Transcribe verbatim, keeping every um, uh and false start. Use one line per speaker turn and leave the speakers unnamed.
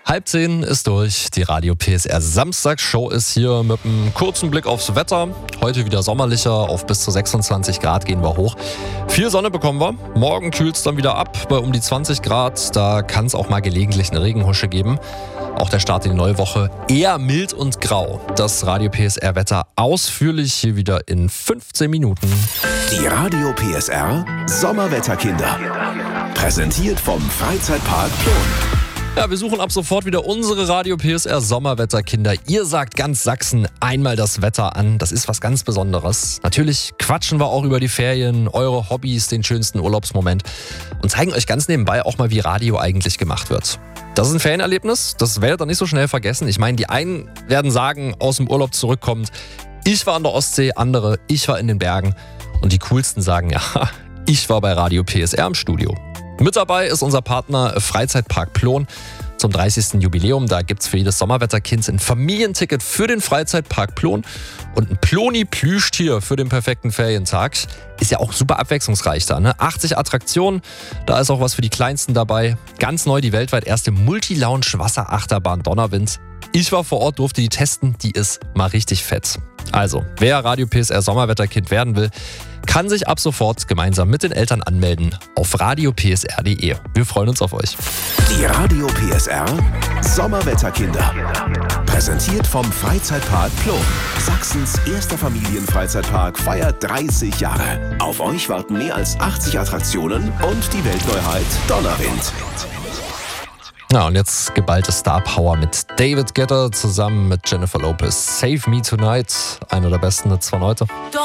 Halb zehn ist durch, die Radio P S R Samstagsshow ist hier mit einem kurzen Blick aufs Wetter. Heute wieder sommerlicher, auf bis zu sechsundzwanzig Grad gehen wir hoch. Viel Sonne bekommen wir, morgen kühlt es dann wieder ab bei um die zwanzig Grad. Da kann es auch mal gelegentlich eine Regenhusche geben. Auch der Start in die neue Woche eher mild und grau. Das Radio P S R Wetter ausführlich hier wieder in fünfzehn Minuten.
Die Radio P S R Sommerwetterkinder. Präsentiert vom Freizeitpark Plon.
Ja, wir suchen ab sofort wieder unsere Radio P S R Sommerwetterkinder. Ihr sagt ganz Sachsen einmal das Wetter an. Das ist was ganz Besonderes. Natürlich quatschen wir auch über die Ferien, eure Hobbys, den schönsten Urlaubsmoment und zeigen euch ganz nebenbei auch mal, wie Radio eigentlich gemacht wird. Das ist ein Ferienerlebnis, das werdet ihr nicht so schnell vergessen. Ich meine, die einen werden sagen, aus dem Urlaub zurückkommend, ich war an der Ostsee, andere, ich war in den Bergen. Und die coolsten sagen, ja, ich war bei Radio P S R im Studio. Mit dabei ist unser Partner Freizeitpark Plon. Zum dreißigsten Jubiläum, da gibt es für jedes Sommerwetterkind ein Familienticket für den Freizeitpark Plon und ein Ploni-Plüschtier für den perfekten Ferientag. Ist ja auch super abwechslungsreich da, ne? achtzig Attraktionen, da ist auch was für die Kleinsten dabei. Ganz neu die weltweit erste Multi-Lounge-Wasserachterbahn Donnerwind. Ich war vor Ort, durfte die testen, die ist mal richtig fett. Also, wer Radio P S R Sommerwetterkind werden will, kann sich ab sofort gemeinsam mit den Eltern anmelden auf radio p s r punkt d e. Wir freuen uns auf euch.
Die Radio P S R Sommerwetterkinder. Präsentiert vom Freizeitpark Plon. Sachsens erster Familienfreizeitpark feiert dreißig Jahre. Auf euch warten mehr als achtzig Attraktionen und die Weltneuheit Donnerwind.
Ja, und jetzt geballte Star Power mit David Guetta zusammen mit Jennifer Lopez. Save Me Tonight, einer der besten Hits von heute.